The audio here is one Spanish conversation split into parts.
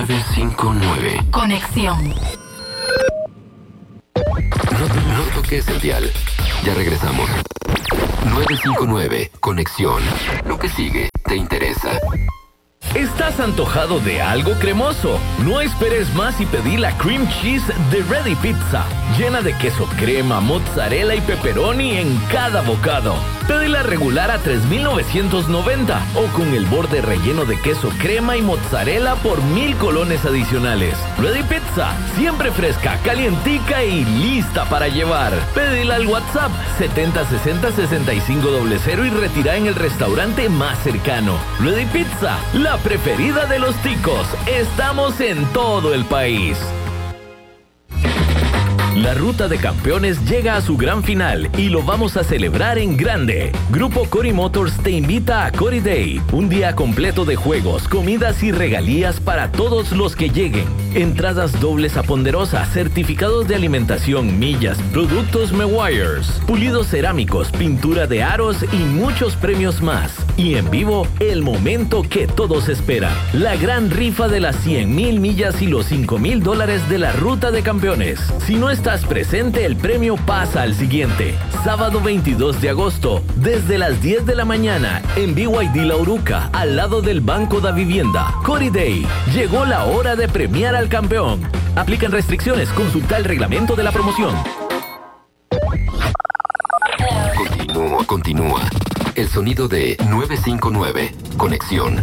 959. Conexión. No toques el dial. Ya regresamos. 959. Conexión. Lo que sigue te interesa. ¿Estás antojado de algo cremoso? No esperes más y pedí la cream cheese de Ready Pizza, llena de queso crema, mozzarella y pepperoni en cada bocado. Pedila regular a $3,990 o con el borde relleno de queso crema y mozzarella por 1,000 colones adicionales. Ready Pizza, siempre fresca, calientica y lista para llevar. Pedila al WhatsApp 7060-6500 y retira en el restaurante más cercano. Ready Pizza, la preferida de los ticos. Estamos en todo el país. La Ruta de Campeones llega a su gran final y lo vamos a celebrar en grande. Grupo Cori Motors te invita a Cori Day, un día completo de juegos, comidas y regalías para todos los que lleguen. Entradas dobles a Ponderosa, certificados de alimentación, millas, productos Meguiar's, pulidos cerámicos, pintura de aros y muchos premios más. Y en vivo, el momento que todos esperan. La gran rifa de las 100,000 millas y los $5,000 de la Ruta de Campeones. Si no estás presente, el premio pasa al siguiente. Sábado 22 de agosto, desde las 10 de la mañana, en BYD La Uruca, al lado del Banco da Vivienda. Cori Day. Llegó la hora de premiar al campeón. Aplican restricciones. Consulta el reglamento de la promoción. Continúa. El sonido de 959. Conexión.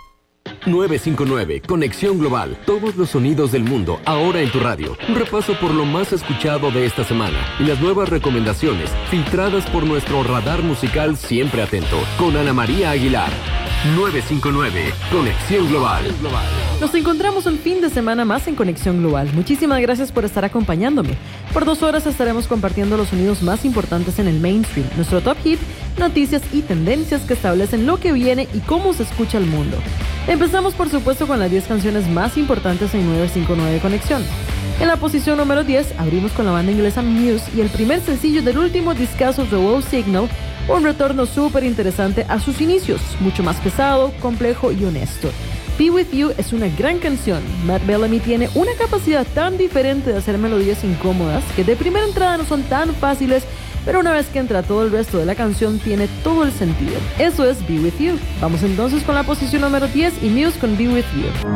959, Conexión Global. Todos los sonidos del mundo, ahora en tu radio. Un repaso por lo más escuchado de esta semana y las nuevas recomendaciones, filtradas por nuestro radar musical siempre atento, con Ana María Aguilar. 959, Conexión Global. Nos encontramos un fin de semana más en Conexión Global. Muchísimas gracias por estar acompañándome. Por 2 horas estaremos compartiendo los sonidos más importantes en el mainstream, nuestro top hit, noticias y tendencias que establecen lo que viene y cómo se escucha el mundo. Empezamos por supuesto con las 10 canciones más importantes en 959 Conexión. En la posición número 10 abrimos con la banda inglesa Muse y el primer sencillo del último discazo The Wow Signal, un retorno súper interesante a sus inicios, mucho más pesado, complejo y honesto. Be With You es una gran canción. Matt Bellamy tiene una capacidad tan diferente de hacer melodías incómodas que de primera entrada no son tan fáciles, pero una vez que entra todo el resto de la canción tiene todo el sentido. Eso es Be With You. Vamos entonces con la posición número 10 y Muse con Be With You.